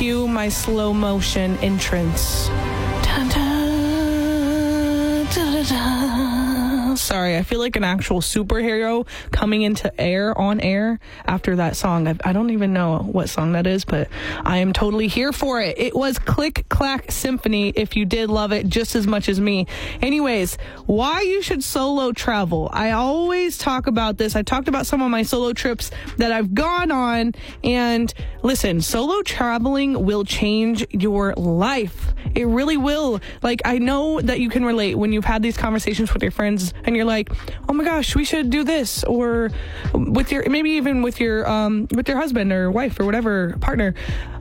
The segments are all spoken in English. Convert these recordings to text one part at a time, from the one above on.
cue my slow motion entrance. Dun, dun, dun, dun, dun. Sorry, I feel like an actual superhero coming into on air after that song. I don't even know what song that is, but I am totally here for it. It was Click Clack Symphony, if you did love it just as much as me. Anyways, why you should solo travel. I always talk about this. I talked about some of my solo trips that I've gone on, and listen, solo traveling will change your life. It really will. Like, I know that you can relate when you've had these conversations with your friends and you're like, oh my gosh, we should do this, or with your, maybe even with your husband or wife or whatever partner.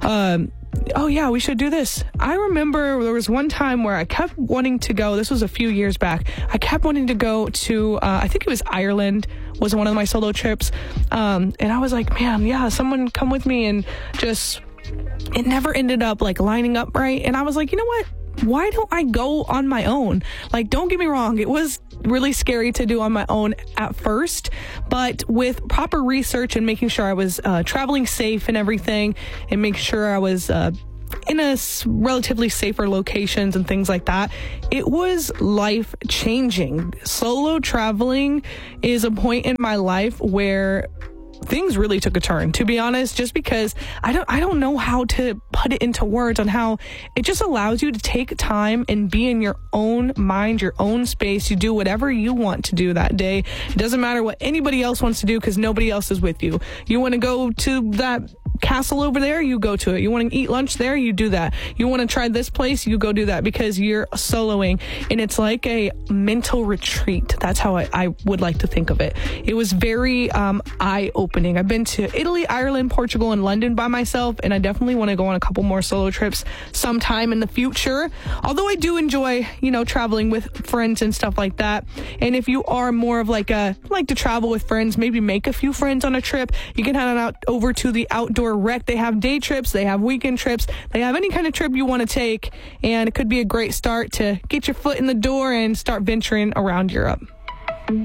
Oh yeah, we should do this. I remember there was one time where I kept wanting to go. This was a few years back. I kept wanting to go to, I think it was Ireland, was one of my solo trips. And I was like, man, yeah, someone come with me, and just, it never ended up like lining up right. And I was like, you know what? Why don't I go on my own? Like, don't get me wrong, it was really scary to do on my own at first, but with proper research and making sure I was traveling safe and everything, and making sure I was in a relatively safer locations and things like that, it was life changing. Solo traveling is a point in my life where things really took a turn, to be honest, just because I don't know how to put it into words on how it just allows you to take time and be in your own mind, your own space. You do whatever you want to do that day. It doesn't matter what anybody else wants to do, because nobody else is with you. You want to go to that castle over there, you go to it. You want to eat lunch there, you do that. You want to try this place, you go do that, because you're soloing, and it's like a mental retreat. That's how I would like to think of it. It was very eye-opening. I've been to Italy, Ireland, Portugal, and London by myself, and I definitely want to go on a couple more solo trips sometime in the future. Although I do enjoy, traveling with friends and stuff like that. And if you are more of like to travel with friends, maybe make a few friends on a trip, you can head out over to the Outdoor Rec. They have day trips, they have weekend trips, they have any kind of trip you want to take, and it could be a great start to get your foot in the door and start venturing around Europe.